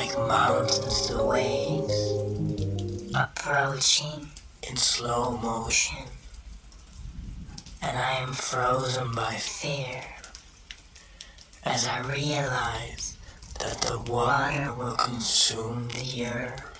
like mountains to waves, approaching in slow motion, and I am frozen by fear as I realize that the water will consume the earth.